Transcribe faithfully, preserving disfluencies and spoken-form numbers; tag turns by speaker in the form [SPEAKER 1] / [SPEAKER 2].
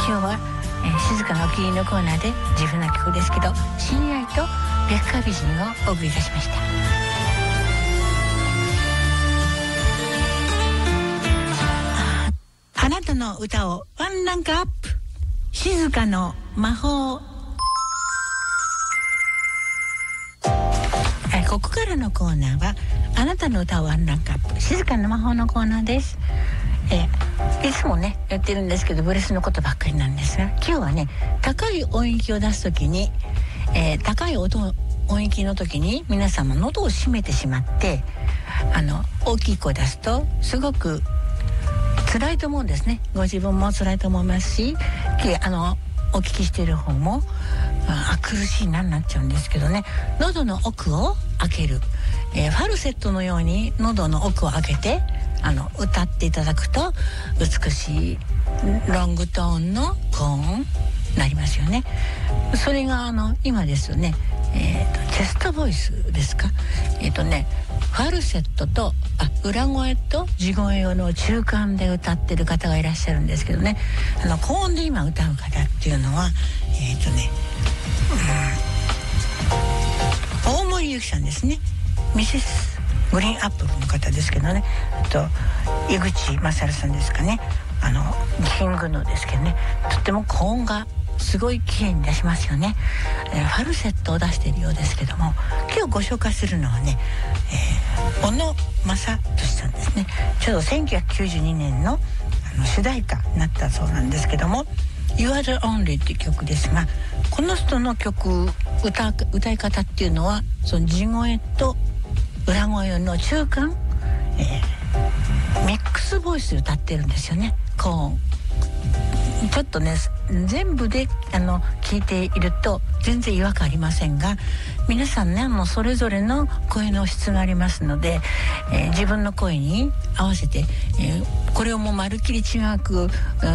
[SPEAKER 1] 今日は、えー、静かなお気に入りのコーナーで自分の曲ですけど、親愛と月下美人をお送りいたしました。あなたの歌をワンランクアップ、静かの魔法。ここからのコーナーはあなたの歌をワンランクアップ、静かの魔法のコーナーです。えー、いつもねやってるんですけど、ブレスのことばっかりなんですが、今日はね高い音域を出すときに、えー、高い音音域の時に皆様喉を閉めてしまって、あの大きい声出すとすごく辛いと思うんですね。ご自分も辛いと思いますし、あのお聞きしている方もあ苦しいなになっちゃうんですけどね、喉の奥を開ける、えー、ファルセットのように喉の奥を開けてあの歌っていただくと美しいロングトーンの高音になりますよね。それがあの今ですよね、えー、とチェストボイスですか、えっ、ー、とねファルセットとあ裏声と地声の中間で歌ってる方がいらっしゃるんですけどね、あの高音で今歌う方っていうのはえっ、ー、とね、うん、大森ゆきさんですね。ミセスグリーンアップルの方ですけどね、あと井口勝さんですかね、あのキングのですけどね、とっても高音がすごい綺麗に出しますよね。えー、ファルセットを出しているようですけども、今日ご紹介するのはね、えー、小野正俊さんですね。ちょうどせんきゅうひゃくきゅうじゅうにねん の, あの主題歌になったそうなんですけども、 You Are the Only っていう曲ですが、この人の曲 歌, 歌い方っていうのはその地声と裏声の中間、えー、ミックスボイスで歌ってるんですよね。高音ちょっとね全部であの聞いていると全然違和感ありませんが、皆さんねもうそれぞれの声の質がありますので、えー、自分の声に合わせて、えー、これをもうまるっきり違く